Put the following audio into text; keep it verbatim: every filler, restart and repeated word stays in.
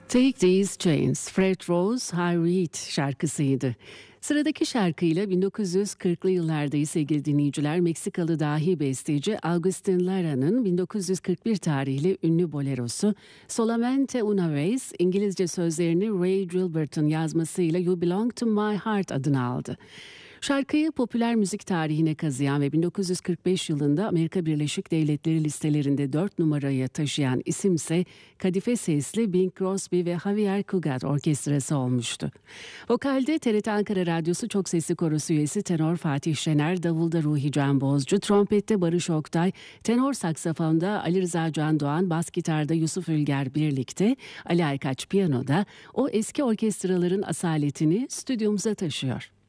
Take These Chains, Fred Rose, High Reed şarkısıydı. Sıradaki şarkıyla bin dokuz yüz kırklı yıllardayız sevgili dinleyiciler. Meksikalı dahi besteci Agustin Lara'nın bin dokuz yüz kırk bir tarihli ünlü bolerosu Solamente Una Vez, İngilizce sözlerini Ray Gilbert'ın yazmasıyla You Belong to My Heart adını aldı. Şarkıyı popüler müzik tarihine kazıyan ve bin dokuz yüz kırk beş yılında Amerika Birleşik Devletleri listelerinde dört numaraya taşıyan isimse kadife sesli Bing Crosby ve Javier Cugat orkestrası olmuştu. Vokalde T R T Ankara Radyosu Çok Sesli Korosu üyesi tenor Fatih Şener, davulda Ruhi Can Bozcu, trompette Barış Oktay, tenor saksafonda Ali Rıza Can Doğan, bas gitarda Yusuf Ülger birlikte, Ali Aykaç piyanoda o eski orkestraların asaletini stüdyomuza taşıyor.